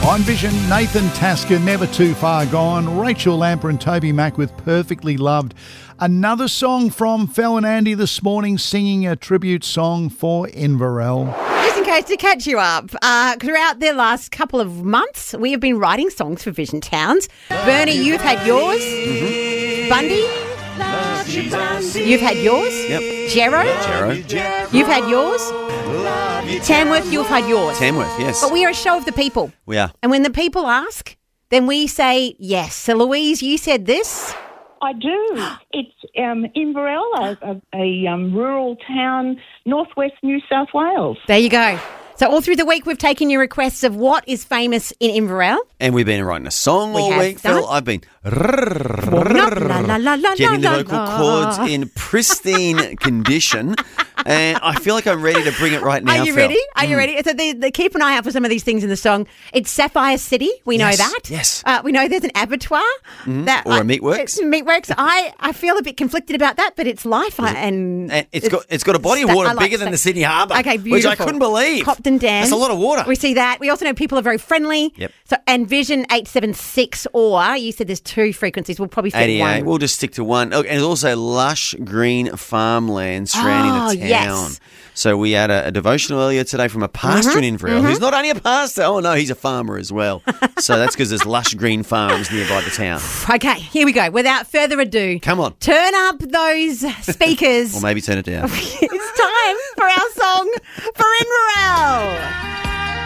On Vision, Nathan Tasker, Never Too Far Gone. Rachel Lamper and Toby Mac with Perfectly Loved. Another song from Fel and Andy this morning, singing a tribute song for Inverell. Just in case to catch you up, throughout the last couple of months, we have been writing songs for Vision Towns. Bernie, you've had yours. Mm-hmm. Bundy, you've had yours. Yep. Jero, you've had yours. Tamworth, you've had yours. Tamworth, yes. But we are a show of the people. We are. And when the people ask, then we say yes. So, Louise, you said this. I do. It's Inverell, a rural town, northwest New South Wales. There you go. So all through the week, we've taken your requests of what is famous in Inverell. And we've been writing a song all week, Phil. I've been getting the vocal cords in pristine condition. And I feel like I'm ready to bring it right now, Are you Phil. ready? Are you ready? So keep an eye out for some of these things in the song. It's Sapphire City. We know that. Yes. We know there's an abattoir. Or a Meatworks. Meatworks. I feel a bit conflicted about that, but it's life. And it's got a body of water bigger than the Sydney Harbour. Okay, beautiful. Which I couldn't believe. Copton Dam. That's a lot of water. We see that. We also know people are very friendly. Yep. So and Vision 876, or you said there's two frequencies. We'll probably fit 88. one. We'll just stick to one. Oh, and there's also lush green farmland surrounding the town. Yes. So we had a devotional earlier today from a pastor in Inverell who's not only a pastor. Oh, no, he's a farmer as well. So that's because there's lush green farms nearby the town. Okay, here we go. Without further ado. Come on. Turn up those speakers. Or maybe turn it down. It's time for our song for Inverell.